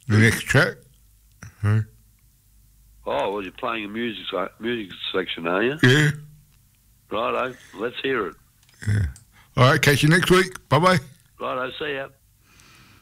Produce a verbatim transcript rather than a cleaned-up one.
The next track? Huh? Oh, well, you're playing a music se- music section, are you? Yeah. Righto, let's hear it. Yeah. All right, catch you next week. Bye-bye. Righto, see ya.